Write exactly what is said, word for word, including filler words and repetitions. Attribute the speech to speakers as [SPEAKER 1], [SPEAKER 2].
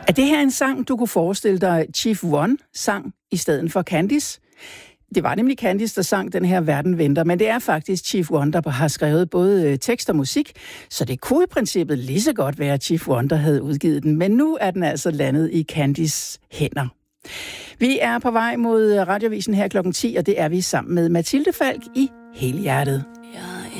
[SPEAKER 1] Er det her en sang, du kunne forestille dig, Chief One sang i stedet for Candice? Det var nemlig Candice, der sang den her Verden venter, men det er faktisk Chief One, der har skrevet både tekst og musik, så det kunne i princippet lige så godt være Chief One, der havde udgivet den, men nu er den altså landet i Candice hænder. Vi er på vej mod Radiovisen her klokken ti, og det er vi sammen med Mathilde Falk i Helhjertet.